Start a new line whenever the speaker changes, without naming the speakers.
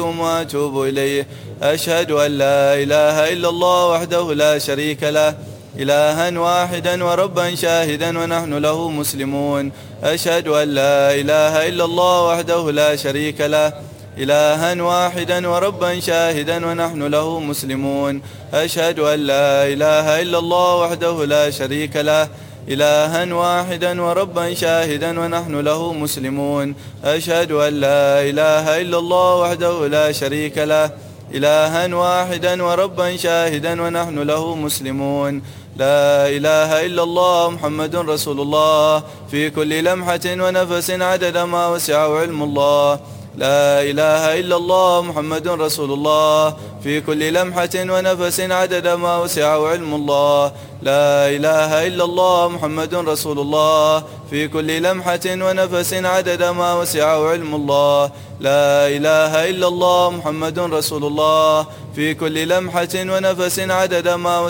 وأتوب إليه. أشهد أن لا إله إلا الله وحده لا شريك له إلها واحدا وربا شاهدا ونحن له مسلمون. أشهد أن لا إله إلا الله وحده لا شريك له إلها واحدا وربا شاهدا ونحن له مسلمون. أشهد أن لا إله إلا الله وحده لا شريك له إلها واحدا وربا شاهدا ونحن له مسلمون. أشهد أن لا إله إلا الله وحده لا شريك له إلها واحدا وربا شاهدا ونحن له مسلمون. لا إله إلا الله محمد رسول الله في كل لمحة ونفس عدد ما وسعه علم الله. لا إله إلا الله محمد رسول الله في كل لمحة ونفس عدد ما وسعه علم الله. لا إله إلا الله محمد رسول الله في كل لمحة ونفس عدد ما وسعه علم الله. لا إله إلا الله محمد رسول الله في كل لمحة ونفس عدد ما